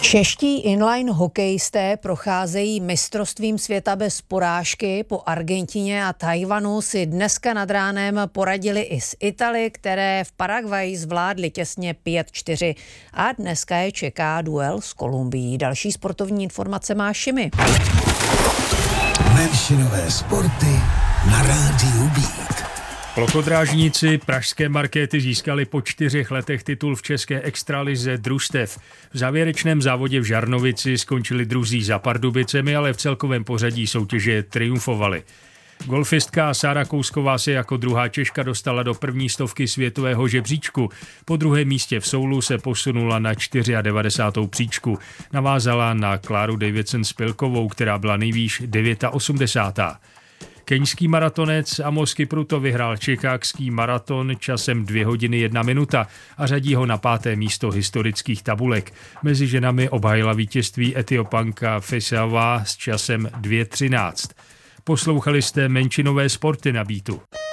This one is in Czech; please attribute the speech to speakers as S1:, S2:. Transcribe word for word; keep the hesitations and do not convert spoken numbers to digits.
S1: Čeští inline hokejisté procházejí mistrovstvím světa bez porážky. Po Argentině a Tajvanu si dneska nad ránem poradili i s Italy, které v Paraguayi zvládly těsně pět čtyři. A dneska je čeká duel s Kolumbií. Další sportovní informace má Šimi.
S2: Menšinové sporty na rádiu Beat.
S3: Plochodrážníci pražské Markéty získali po čtyřech letech titul v české extralize družstev. V závěrečném závodě v Žarnovici skončili druzí za Pardubicemi, ale v celkovém pořadí soutěže triumfovali. Golfistka Sára Kousková se jako druhá Češka dostala do první stovky světového žebříčku. Po druhém místě v Soulu se posunula na devadesátou čtvrtou příčku. Navázala na Kláru Davidson-Spilkovou, která byla nejvýš osmdesátá devátá Keňský maratonec Amos Kipruto vyhrál chicagský maraton časem dvě hodiny jedna minuta a řadí ho na páté místo historických tabulek. Mezi ženami obhájila vítězství Etiopanka Fisaová s časem dvě třináct. Poslouchali jste Menšinové sporty na Beatu.